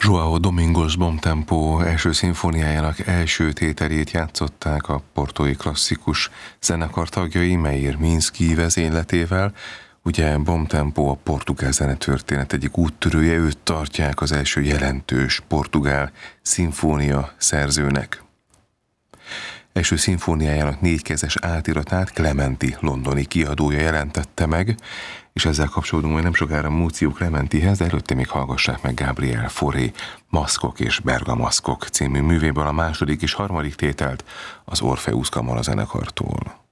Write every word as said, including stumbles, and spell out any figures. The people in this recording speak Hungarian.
João Domingos Bomtempo első szimfóniájának első tételét játszották a portói klasszikus zenekar tagjai Meir Minsky vezényletével. Ugye Bomtempo a portugál zenetörténet egyik úttörője, őt tartják az első jelentős portugál szimfónia szerzőnek. Első szimfóniájának négykezes átiratát Clementi londoni kiadója jelentette meg, és ezzel kapcsolódunk majd nem sokára Muzio Clementihez, de előtte még hallgassák meg Gabriel Fauré Maszkok és Bergamaszkok című művéből a második és harmadik tételt az Orpheus Kamara zenekartól.